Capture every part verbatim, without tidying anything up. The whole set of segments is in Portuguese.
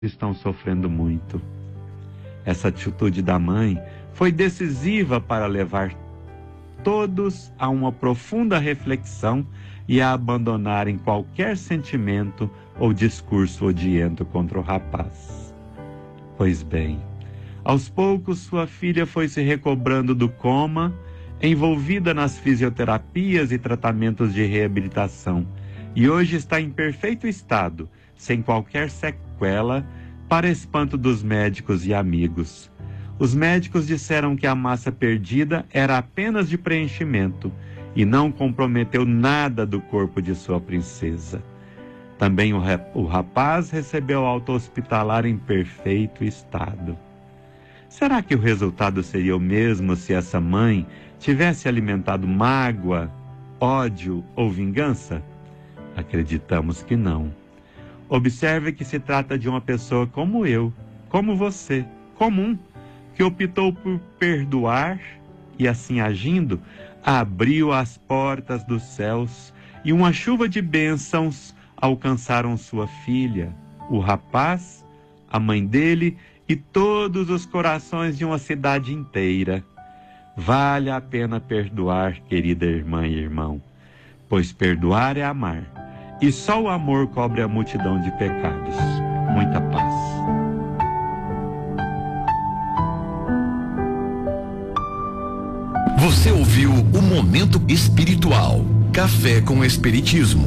estão sofrendo muito. Essa atitude da mãe foi decisiva para levar todos a uma profunda reflexão e a abandonarem qualquer sentimento ou discurso odiento contra o rapaz. Pois bem, aos poucos sua filha foi se recobrando do coma, envolvida nas fisioterapias e tratamentos de reabilitação, e hoje está em perfeito estado, sem qualquer sequela, para espanto dos médicos e amigos. Os médicos disseram que a massa perdida era apenas de preenchimento e não comprometeu nada do corpo de sua princesa. Também o, o rapaz recebeu alta hospitalar em perfeito estado. Será que o resultado seria o mesmo se essa mãe tivesse alimentado mágoa, ódio ou vingança? Acreditamos que não. Observe que se trata de uma pessoa como eu, como você, comum, que optou por perdoar e, assim agindo, abriu as portas dos céus e uma chuva de bênçãos alcançaram sua filha, o rapaz, a mãe dele e todos os corações de uma cidade inteira. Vale a pena perdoar, querida irmã e irmão, pois perdoar é amar, e só o amor cobre a multidão de pecados. Muita paz. Você ouviu o Momento Espiritual, Café com Espiritismo.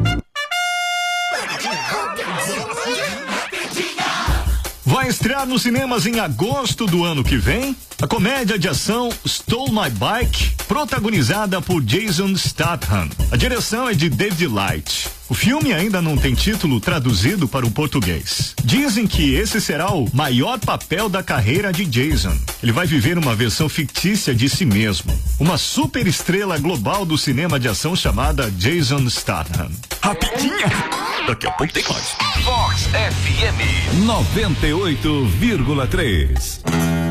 Vai estrear nos cinemas em agosto do ano que vem a comédia de ação Stole My Bike, protagonizada por Jason Statham. A direção é de David Light. O filme ainda não tem título traduzido para o português. Dizem que esse será o maior papel da carreira de Jason. Ele vai viver uma versão fictícia de si mesmo. Uma super estrela global do cinema de ação chamada Jason Statham. Rapidinha! Daqui a pouco tem mais. Vox F M noventa e oito vírgula três.